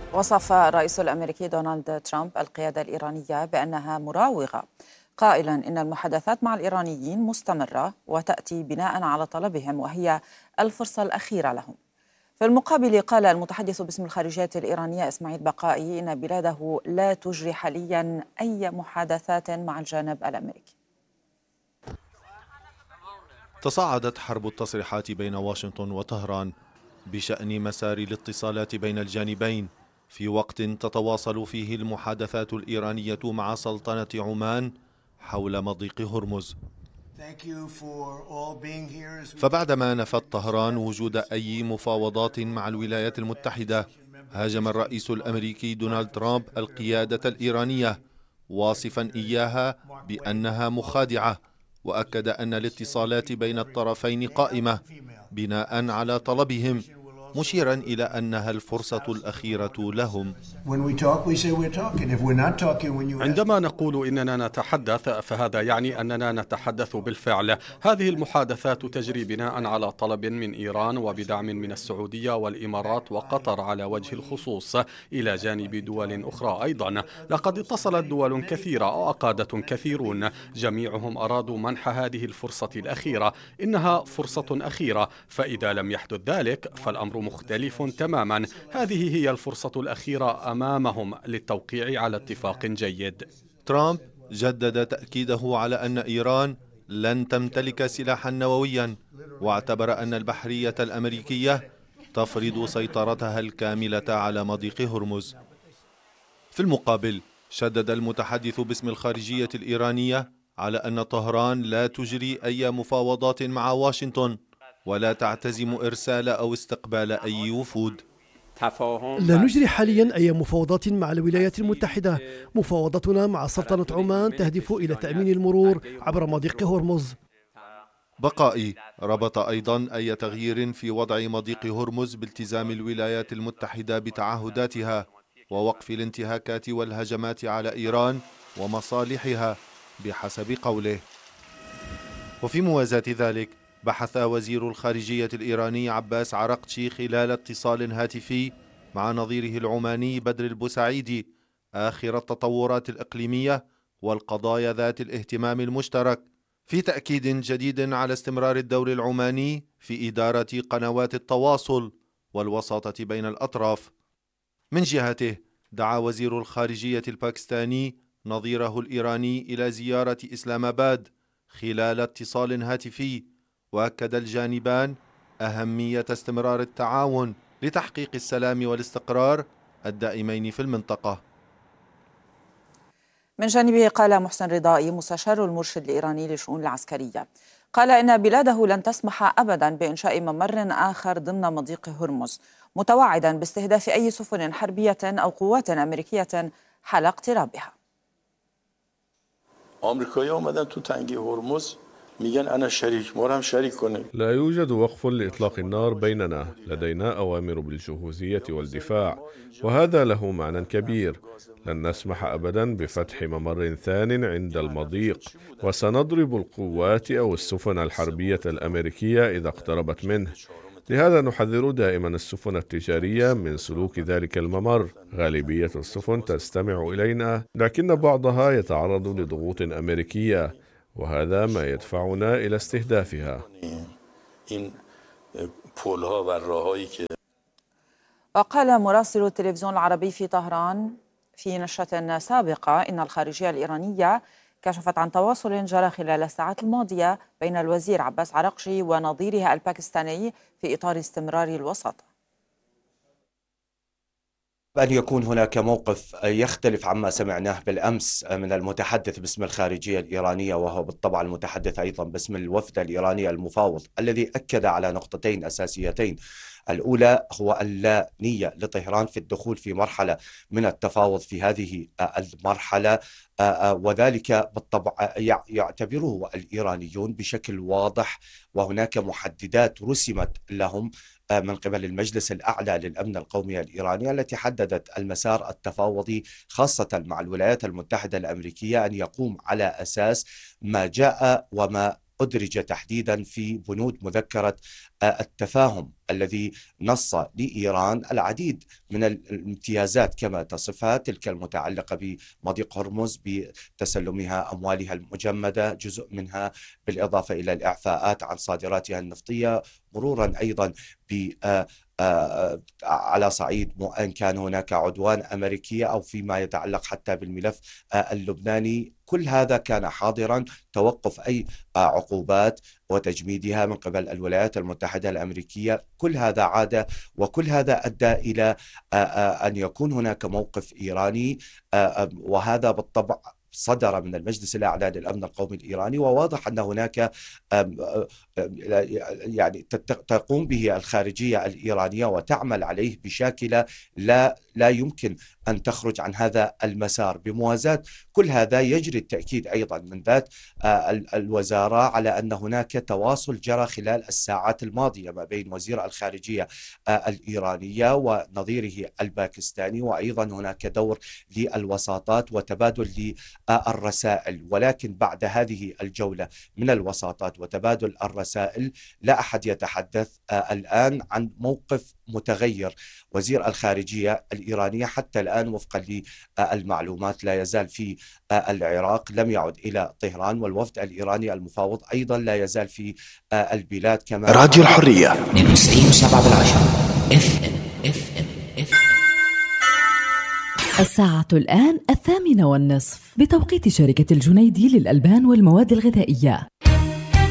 وصف الرئيس الأمريكي دونالد ترامب القيادة الإيرانية بأنها مراوغة، قائلاً إن المحادثات مع الإيرانيين مستمرة وتأتي بناء على طلبهم وهي الفرصة الأخيرة لهم. في المقابل قال المتحدث باسم الخارجية الإيرانية إسماعيل بقائي إن بلاده لا تجري حالياً أي محادثات مع الجانب الأمريكي. تصاعدت حرب التصريحات بين واشنطن وطهران بشأن مسار الاتصالات بين الجانبين في وقت تتواصل فيه المحادثات الإيرانية مع سلطنة عمان حول مضيق هرمز. فبعدما نفت طهران وجود أي مفاوضات مع الولايات المتحدة، هاجم الرئيس الأمريكي دونالد ترامب القيادة الإيرانية واصفا إياها بأنها مخادعة، وأكد أن الاتصالات بين الطرفين قائمة بناء على طلبهم، مشيرا إلى أنها الفرصة الأخيرة لهم. عندما نقول إننا نتحدث فهذا يعني أننا نتحدث بالفعل. هذه المحادثات تجري بناء على طلب من إيران وبدعم من السعودية والإمارات وقطر على وجه الخصوص، إلى جانب دول أخرى أيضا. لقد اتصلت دول كثيرة وقادة كثيرون، جميعهم أرادوا منح هذه الفرصة الأخيرة. إنها فرصة أخيرة، فإذا لم يحدث ذلك فالأمر مختلف تماما. هذه هي الفرصة الأخيرة أمامهم للتوقيع على اتفاق جيد. ترامب جدد تأكيده على أن إيران لن تمتلك سلاحا نوويا، واعتبر أن البحرية الأمريكية تفرض سيطرتها الكاملة على مضيق هرمز. في المقابل شدد المتحدث باسم الخارجية الإيرانية على أن طهران لا تجري أي مفاوضات مع واشنطن ولا تعتزم إرسال أو استقبال أي وفود. لا نجري حاليا أي مفاوضات مع الولايات المتحدة. مفاوضتنا مع سلطنة عمان تهدف إلى تأمين المرور عبر مضيق هرمز. بقائي ربط أيضا أي تغيير في وضع مضيق هرمز بالتزام الولايات المتحدة بتعهداتها ووقف الانتهاكات والهجمات على إيران ومصالحها بحسب قوله. وفي موازاة ذلك بحث وزير الخارجية الإيراني عباس عرقتشي خلال اتصال هاتفي مع نظيره العماني بدر البوسعيدي آخر التطورات الإقليمية والقضايا ذات الاهتمام المشترك، في تأكيد جديد على استمرار الدور العماني في إدارة قنوات التواصل والوساطة بين الأطراف. من جهته دعا وزير الخارجية الباكستاني نظيره الإيراني إلى زيارة إسلام آباد خلال اتصال هاتفي، وأكد الجانبان أهمية استمرار التعاون لتحقيق السلام والاستقرار الدائمين في المنطقة. من جانبه قال محسن رضائي مستشار المرشد الإيراني للشؤون العسكرية، قال إن بلاده لن تسمح أبدا بإنشاء ممر آخر ضمن مضيق هرمز، متوعدا باستهداف أي سفن حربية أو قوات أمريكية حال اقترابها. لا يوجد وقف لإطلاق النار بيننا، لدينا أوامر بالجهوزية والدفاع، وهذا له معنى كبير. لن نسمح أبدا بفتح ممر ثان عند المضيق، وسنضرب القوات أو السفن الحربية الأمريكية إذا اقتربت منه. لهذا نحذر دائما السفن التجارية من سلوك ذلك الممر. غالبية السفن تستمع إلينا، لكن بعضها يتعرض لضغوط أمريكية، وهذا ما يدفعنا إلى استهدافها. وقال مراسل التلفزيون العربي في طهران في نشرة سابقة إن الخارجية الإيرانية كشفت عن تواصل جرى خلال الساعات الماضية بين الوزير عباس عرقشي ونظيره الباكستاني في إطار استمرار الوساطة. أن يكون هناك موقف يختلف عما سمعناه بالأمس من المتحدث باسم الخارجية الإيرانية، وهو بالطبع المتحدث أيضا باسم الوفد الإيراني المفاوض، الذي أكد على نقطتين أساسيتين. الأولى هو اللا نية لطهران في الدخول في مرحلة من التفاوض في هذه المرحلة، وذلك بالطبع يعتبره الإيرانيون بشكل واضح، وهناك محددات رسمت لهم من قبل المجلس الأعلى للأمن القومي الإيراني التي حددت المسار التفاوضي خاصة مع الولايات المتحدة الأمريكية، أن يقوم على أساس ما جاء وما أدرج تحديدا في بنود مذكرة التفاهم الذي نص لإيران العديد من الامتيازات كما تصفها، تلك المتعلقة بمضيق هرمز، بتسلمها أموالها المجمدة جزء منها، بالإضافة إلى الإعفاءات عن صادراتها النفطية، مرورا أيضا ب على صعيد إن كان هناك عدوان أمريكي أو فيما يتعلق حتى بالملف اللبناني. كل هذا كان حاضرا، توقف أي عقوبات وتجميدها من قبل الولايات المتحدة الأمريكية، كل هذا عاد، وكل هذا أدى إلى أن يكون هناك موقف إيراني، وهذا بالطبع صدر من المجلس الأعلى للأمن القومي الإيراني، وواضح أن هناك يعني تقوم به الخارجية الإيرانية وتعمل عليه بشاكلة لا يمكن أن تخرج عن هذا المسار. بموازاة كل هذا يجري التأكيد أيضا من ذات الوزارة على أن هناك تواصل جرى خلال الساعات الماضية ما بين وزير الخارجية الإيرانية ونظيره الباكستاني، وأيضا هناك دور للوساطات وتبادل للرسائل. ولكن بعد هذه الجولة من الوساطات وتبادل الرسائل لا أحد يتحدث الآن عن موقف متغير. وزير الخارجية الإيرانية حتى الآن وفقا للمعلومات لا يزال في العراق، لم يعد إلى طهران، والوفد الإيراني المفاوض أيضا لا يزال في البلاد. كما راديو الحرية 92.7 الساعة الآن 8:30 بتوقيت شركة الجنيدي للألبان والمواد الغذائية.